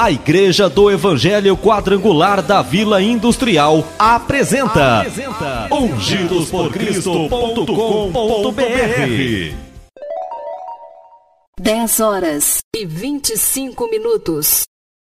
A Igreja do Evangelho Quadrangular da Vila Industrial apresenta ungidosporcristo.com.br. 10 horas e 25 minutos.